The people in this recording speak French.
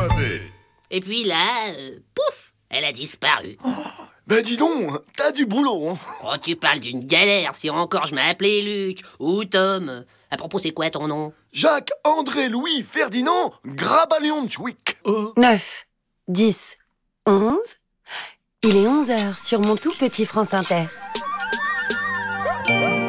raté. Et puis là, pouf, elle a disparu. Ben dis donc, t'as du boulot, hein. Oh, tu parles d'une galère, si encore je m'appelais Luc ou Tom. À propos, c'est quoi ton nom? Jacques-André-Louis-Ferdinand Grabalion-Tchouik. 9, 10, 11. Il est 11 heures sur mon tout petit France Inter.